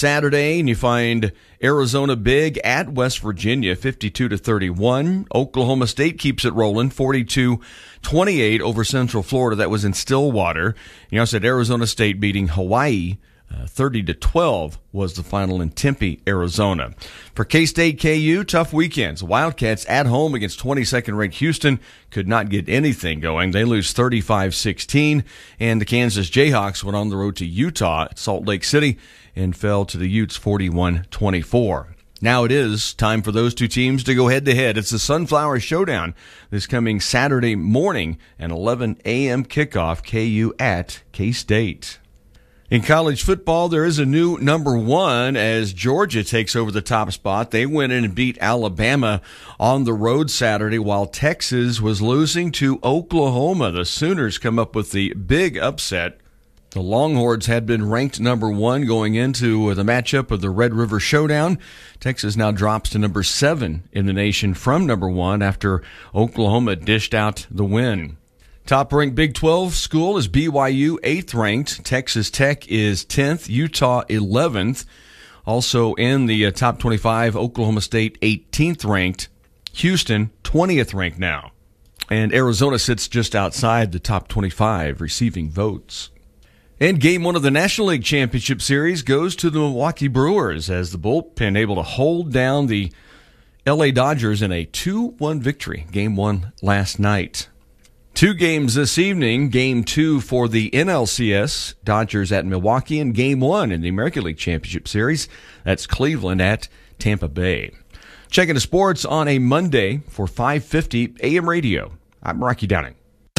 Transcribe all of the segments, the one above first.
Saturday, and you find Arizona big at West Virginia, 52-31. Oklahoma State keeps it rolling, 42-28 over Central Florida. That was in Stillwater. You also had Arizona State beating Hawaii. 30-12 was the final in Tempe, Arizona. For K-State KU, tough weekends. Wildcats at home against 22nd ranked Houston could not get anything going. They lose 35-16, and the Kansas Jayhawks went on the road to Utah at Salt Lake City and fell to the Utes 41-24. Now it is time for those two teams to go head-to-head. It's the Sunflower Showdown this coming Saturday morning, an 11 a.m. kickoff, KU at K-State. In college football, there is a new number one as Georgia takes over the top spot. They went in and beat Alabama on the road Saturday while Texas was losing to Oklahoma. The Sooners come up with the big upset. The Longhorns had been ranked number one going into the matchup of the Red River Showdown. Texas now drops to number 7 in the nation from number 1 after Oklahoma dished out the win. Top-ranked Big 12 school is BYU, 8th ranked. Texas Tech is 10th. Utah, 11th. Also in the top 25, Oklahoma State, 18th ranked. Houston, 20th ranked now. And Arizona sits just outside the top 25, receiving votes. And Game 1 of the National League Championship Series goes to the Milwaukee Brewers as the bullpen able to hold down the LA Dodgers in a 2-1 victory. Game 1 last night. 2 games this evening. Game 2 for the NLCS, Dodgers at Milwaukee, and Game 1 in the American League Championship Series. That's Cleveland at Tampa Bay. Checking the sports on a Monday for 550 AM radio. I'm Rocky Downing.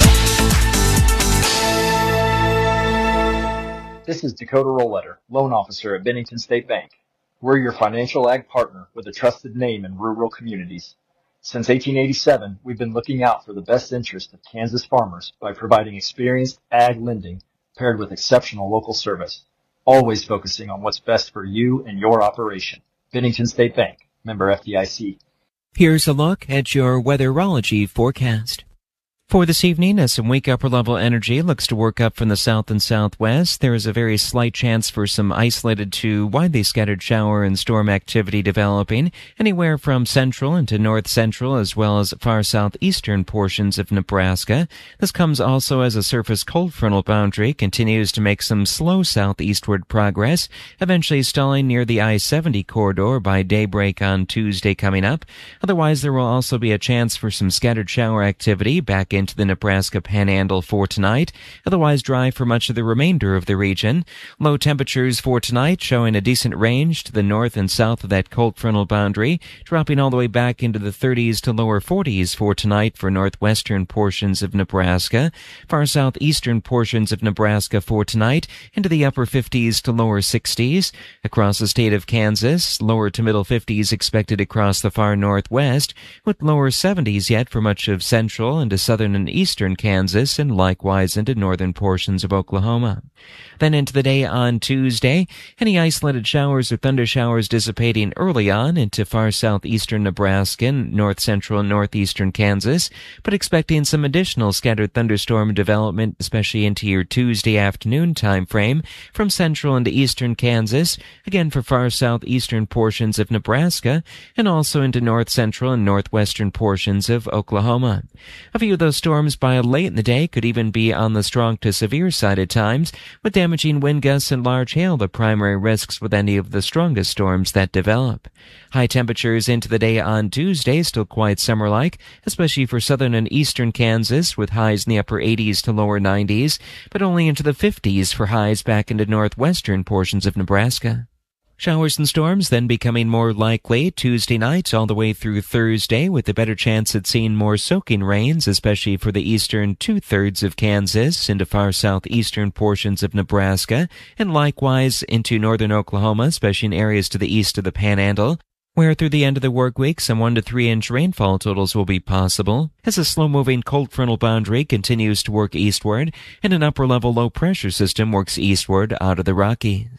This is Dakota Rollletter, loan officer at Bennington State Bank. We're your financial ag partner with a trusted name in rural communities. Since 1887, we've been looking out for the best interest of Kansas farmers by providing experienced ag lending paired with exceptional local service, always focusing on what's best for you and your operation. Bennington State Bank, member FDIC. Here's a look at your weatherology forecast. For this evening, as some weak upper-level energy looks to work up from the south and southwest, there is a very slight chance for some isolated to widely scattered shower and storm activity developing anywhere from central into north-central as well as far southeastern portions of Nebraska. This comes also as a surface cold frontal boundary continues to make some slow southeastward progress, eventually stalling near the I-70 corridor by daybreak on Tuesday coming up. Otherwise, there will also be a chance for some scattered shower activity back into the Nebraska Panhandle for tonight, otherwise dry for much of the remainder of the region. Low temperatures for tonight showing a decent range to the north and south of that cold frontal boundary, dropping all the way back into the 30s to lower 40s for tonight for northwestern portions of Nebraska, far southeastern portions of Nebraska for tonight into the upper 50s to lower 60s. Across the state of Kansas, lower to middle 50s expected across the far northwest, with lower 70s yet for much of central and to southern and eastern Kansas and likewise into northern portions of Oklahoma. Then into the day on Tuesday, any isolated showers or thunder showers dissipating early on into far southeastern Nebraska and north central and northeastern Kansas, but expecting some additional scattered thunderstorm development, especially into your Tuesday afternoon time frame from central into eastern Kansas, again for far southeastern portions of Nebraska, and also into north central and northwestern portions of Oklahoma. A few of those storms by late in the day could even be on the strong to severe side at times, with damaging wind gusts and large hail the primary risks with any of the strongest storms that develop. High temperatures into the day on Tuesday still quite summer-like, especially for southern and eastern Kansas, with highs in the upper 80s to lower 90s, but only into the 50s for highs back into northwestern portions of Nebraska. Showers and storms then becoming more likely Tuesday night all the way through Thursday, with a better chance at seeing more soaking rains, especially for the eastern two-thirds of Kansas into far southeastern portions of Nebraska, and likewise into northern Oklahoma, especially in areas to the east of the Panhandle, where through the end of the work week some 1 to 3 inch rainfall totals will be possible, as a slow-moving cold frontal boundary continues to work eastward, and an upper-level low-pressure system works eastward out of the Rockies.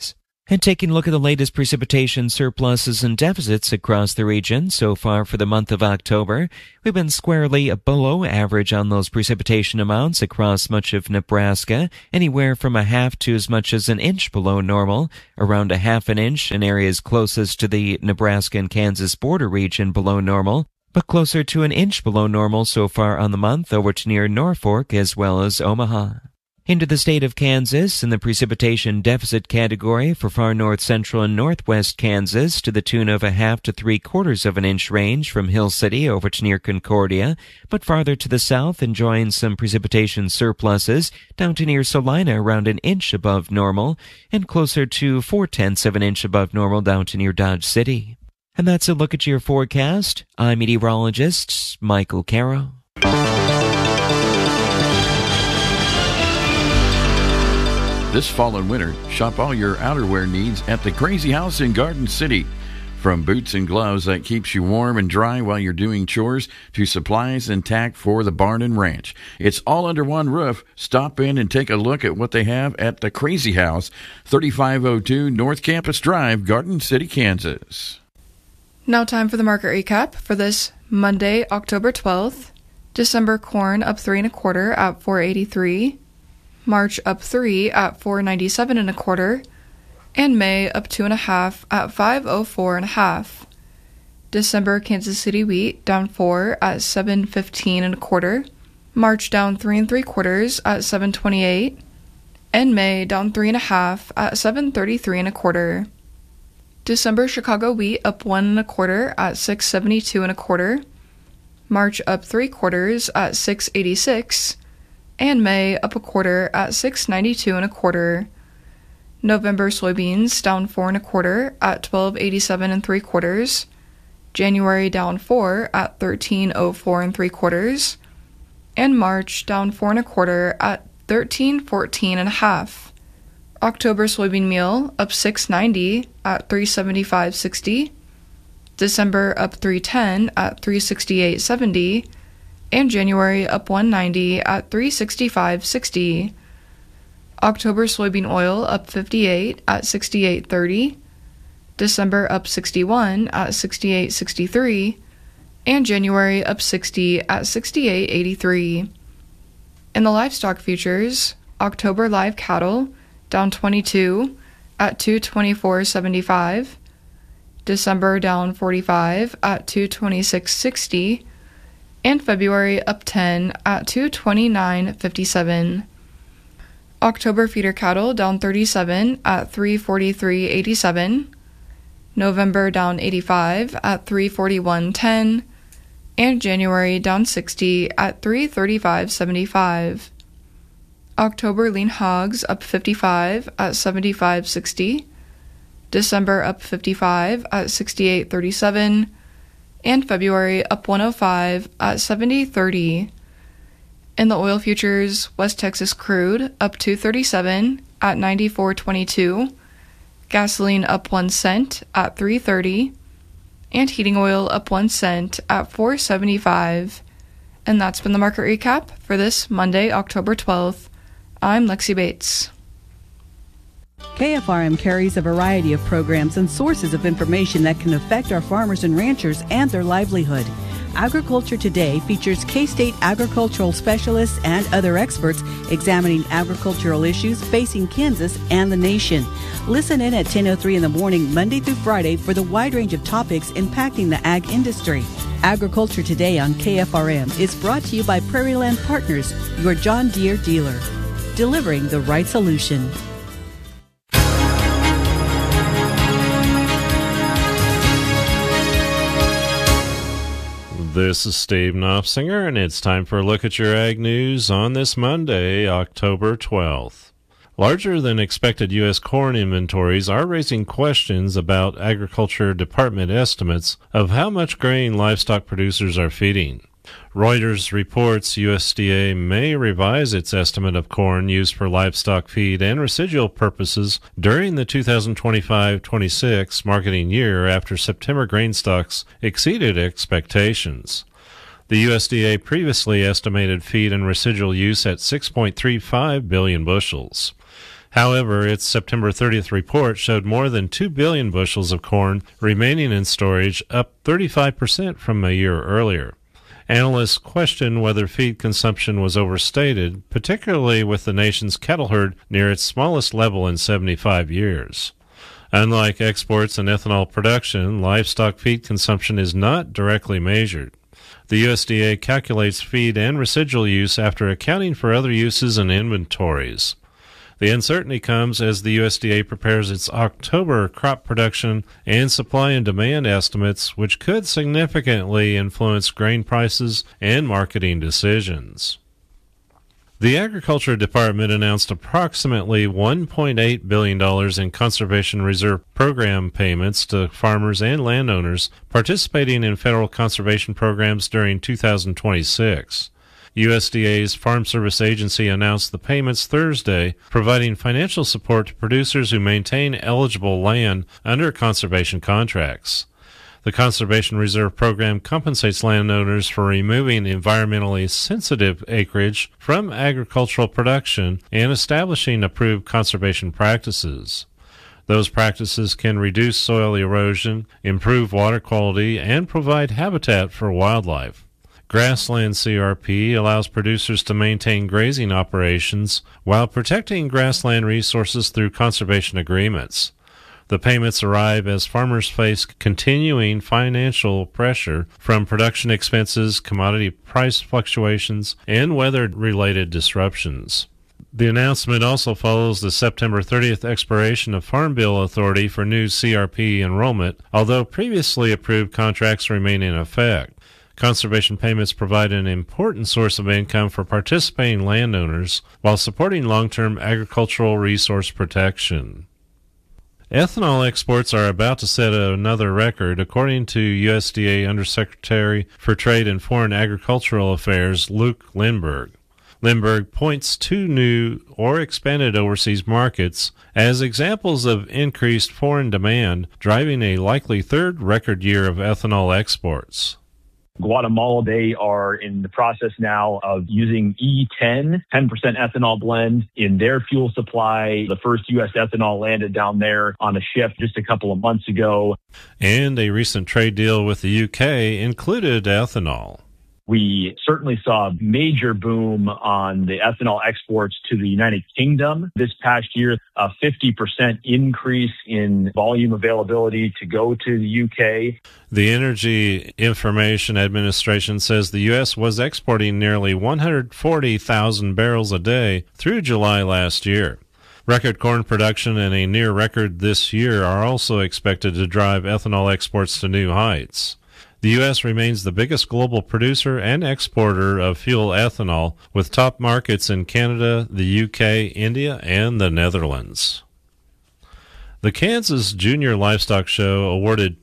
And taking a look at the latest precipitation surpluses and deficits across the region so far for the month of October, we've been squarely below average on those precipitation amounts across much of Nebraska, anywhere from a half to as much as an inch below normal, around a half an inch in areas closest to the Nebraska and Kansas border region below normal, but closer to an inch below normal so far on the month over to near Norfolk as well as Omaha. Into the state of Kansas in the precipitation deficit category for far north central and northwest Kansas to the tune of a half to 3/4 of an inch range from Hill City over to near Concordia, but farther to the south enjoying some precipitation surpluses down to near Salina around an inch above normal and closer to 4/10 of an inch above normal down to near Dodge City. And that's a look at your forecast. I'm meteorologist Michael Caro. This fall and winter, shop all your outerwear needs at the Crazy House in Garden City. From boots and gloves that keeps you warm and dry while you're doing chores to supplies and tack for the barn and ranch. It's all under one roof. Stop in and take a look at what they have at the Crazy House, 3502 North Campus Drive, Garden City, Kansas. Now time for the market recap for this Monday, October 12th. December corn up 3 1/4 at $4.83. March up 3 at $4.97 1/4, and May up 2 1/2 at $5.04 1/2. December Kansas City wheat down 4 at $7.15 1/4, March down 3 3/4 at $7.28, and May down 3 1/2 at $7.33 1/4. December Chicago wheat up 1 1/4 at $6.72 1/4, March up 3/4 at $6.86. and May up 1/4 at $6.92 1/4. November soybeans down 4 1/4 at $12.87 3/4. January down 4 at $13.04 3/4, and March down 4 1/4 at $13.14 1/2. October soybean meal up $6.90 at $3.75.60. December up $3.10 at $3.68.70. and January up $1.90 at $3.65.60. October soybean oil up 58 at $68.30, December up 61 at $68.63, and January up 60 at $68.83. In the livestock futures, October live cattle down 22 at $224.75, December down 45 at $226.60, and February up 10 at $229.57. October feeder cattle down 37 at $343.87, November down 85 at $341.10, and January down 60 at $335.75. October lean hogs up 55 at $75.60, December up 55 at $68.37, and February up 105 at $70.30. In the oil futures, West Texas crude up 237 at $94.22, gasoline up 1 cent at $3.30, and heating oil up 1 cent at $4.75. And that's been the market recap for this Monday, October 12th. I'm Lexi Bates. KFRM carries a variety of programs and sources of information that can affect our farmers and ranchers and their livelihood. Agriculture Today features K-State agricultural specialists and other experts examining agricultural issues facing Kansas and the nation. Listen in at 10:03 in the morning, Monday through Friday, for the wide range of topics impacting the ag industry. Agriculture Today on KFRM is brought to you by Prairie Land Partners, your John Deere dealer, delivering the right solution. This is Steve Knopfsinger, and it's time for a look at your ag news on this Monday, October 12th. Larger than expected U.S. corn inventories are raising questions about Agriculture Department estimates of how much grain livestock producers are feeding. Reuters reports USDA may revise its estimate of corn used for livestock feed and residual purposes during the 2025-26 marketing year after September grain stocks exceeded expectations. The USDA previously estimated feed and residual use at 6.35 billion bushels. However, its September 30th report showed more than 2 billion bushels of corn remaining in storage, up 35% from a year earlier. Analysts question whether feed consumption was overstated, particularly with the nation's cattle herd near its smallest level in 75 years. Unlike exports and ethanol production, livestock feed consumption is not directly measured. The USDA calculates feed and residual use after accounting for other uses and inventories. The uncertainty comes as the USDA prepares its October crop production and supply and demand estimates, which could significantly influence grain prices and marketing decisions. The Agriculture Department announced approximately $1.8 billion in Conservation Reserve Program payments to farmers and landowners participating in federal conservation programs during 2026. USDA's Farm Service Agency announced the payments Thursday, providing financial support to producers who maintain eligible land under conservation contracts. The Conservation Reserve Program compensates landowners for removing environmentally sensitive acreage from agricultural production and establishing approved conservation practices. Those practices can reduce soil erosion, improve water quality, and provide habitat for wildlife. Grassland CRP allows producers to maintain grazing operations while protecting grassland resources through conservation agreements. The payments arrive as farmers face continuing financial pressure from production expenses, commodity price fluctuations, and weather-related disruptions. The announcement also follows the September 30th expiration of Farm Bill authority for new CRP enrollment, although previously approved contracts remain in effect. Conservation payments provide an important source of income for participating landowners while supporting long-term agricultural resource protection. Ethanol exports are about to set another record, according to USDA Undersecretary for Trade and Foreign Agricultural Affairs, Luke Lindberg. Lindberg points to new or expanded overseas markets as examples of increased foreign demand, driving a likely third record year of ethanol exports. Guatemala, they are in the process now of using E10, 10% ethanol blend in their fuel supply. The first U.S. ethanol landed down there on a ship just a couple of months ago. And a recent trade deal with the U.K. included ethanol. We certainly saw a major boom on the ethanol exports to the United Kingdom this past year, a 50% increase in volume availability to go to the UK. The Energy Information Administration says the U.S. was exporting nearly 140,000 barrels a day through July last year. Record corn production and a near record this year are also expected to drive ethanol exports to new heights. The U.S. remains the biggest global producer and exporter of fuel ethanol, with top markets in Canada, the U.K., India, and the Netherlands. The Kansas Junior Livestock Show awarded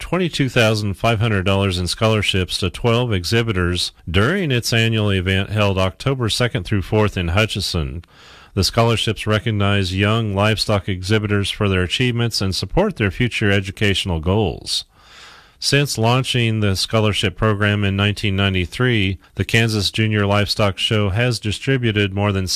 $22,500 in scholarships to 12 exhibitors during its annual event held October 2nd through 4th in Hutchinson. The scholarships recognize young livestock exhibitors for their achievements and support their future educational goals. Since launching the scholarship program in 1993, the Kansas Junior Livestock Show has distributed more than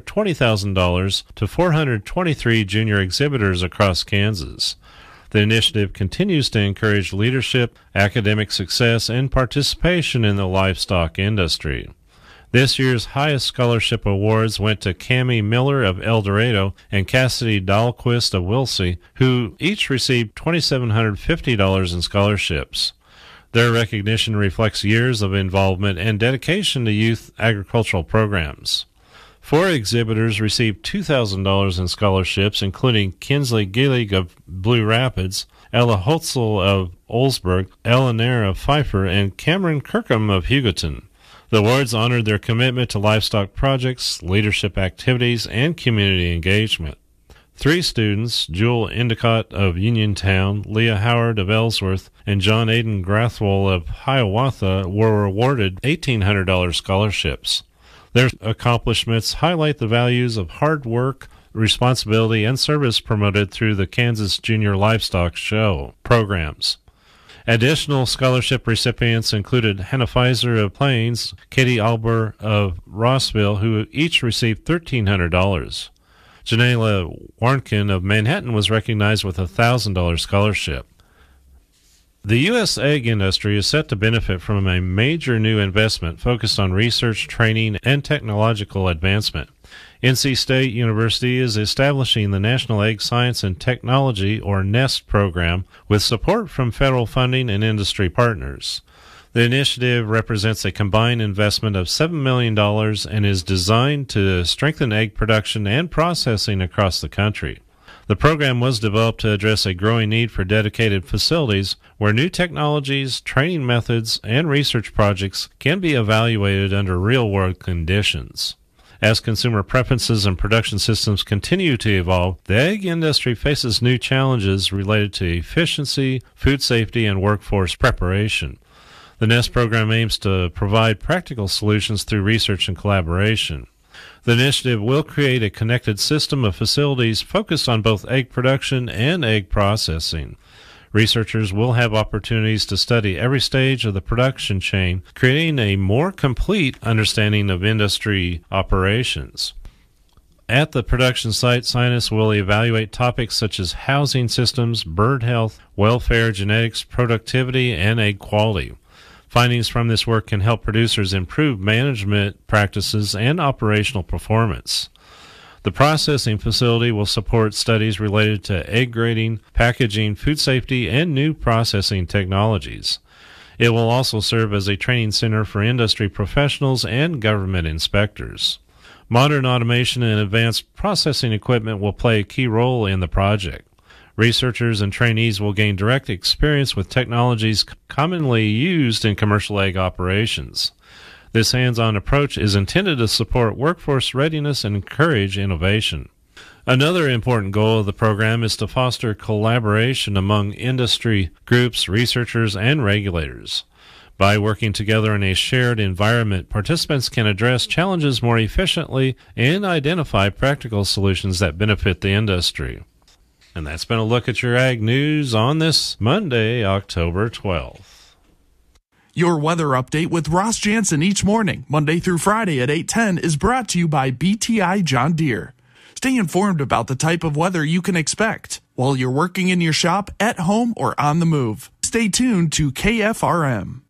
$620,000 to 423 junior exhibitors across Kansas. The initiative continues to encourage leadership, academic success, and participation in the livestock industry. This year's highest scholarship awards went to Cammie Miller of El Dorado and Cassidy Dahlquist of Wilsey, who each received $2,750 in scholarships. Their recognition reflects years of involvement and dedication to youth agricultural programs. 4 exhibitors received $2,000 in scholarships, including Kinsley Gillig of Blue Rapids, Ella Hotzel of Olsburg, Ella Nair of Pfeiffer, and Cameron Kirkham of Hugoton. The awards honored their commitment to livestock projects, leadership activities, and community engagement. 3 students, Jewel Endicott of Uniontown, Leah Howard of Ellsworth, and John Aiden Grathwohl of Hiawatha, were awarded $1,800 scholarships. Their accomplishments highlight the values of hard work, responsibility, and service promoted through the Kansas Junior Livestock Show programs. Additional scholarship recipients included Hannah Pfizer of Plains, Katie Alber of Rossville, who each received $1,300. Janela Warnkin of Manhattan was recognized with a $1,000 scholarship. The U.S. egg industry is set to benefit from a major new investment focused on research, training, and technological advancement. NC State University is establishing the National Egg Science and Technology, or NEST program, with support from federal funding and industry partners. The initiative represents a combined investment of $7 million and is designed to strengthen egg production and processing across the country. The program was developed to address a growing need for dedicated facilities where new technologies, training methods, and research projects can be evaluated under real-world conditions. As consumer preferences and production systems continue to evolve, the egg industry faces new challenges related to efficiency, food safety, and workforce preparation. The NEST program aims to provide practical solutions through research and collaboration. The initiative will create a connected system of facilities focused on both egg production and egg processing. Researchers will have opportunities to study every stage of the production chain, creating a more complete understanding of industry operations. At the production site, scientists will evaluate topics such as housing systems, bird health, welfare, genetics, productivity, and egg quality. Findings from this work can help producers improve management practices and operational performance. The processing facility will support studies related to egg grading, packaging, food safety, and new processing technologies. It will also serve as a training center for industry professionals and government inspectors. Modern automation and advanced processing equipment will play a key role in the project. Researchers and trainees will gain direct experience with technologies commonly used in commercial egg operations. This hands-on approach is intended to support workforce readiness and encourage innovation. Another important goal of the program is to foster collaboration among industry groups, researchers, and regulators. By working together in a shared environment, participants can address challenges more efficiently and identify practical solutions that benefit the industry. And that's been a look at your ag news on this Monday, October 12th. Your weather update with Ross Jansen each morning, Monday through Friday at 8:10, is brought to you by BTI John Deere. Stay informed about the type of weather you can expect while you're working in your shop, at home, or on the move. Stay tuned to KFRM.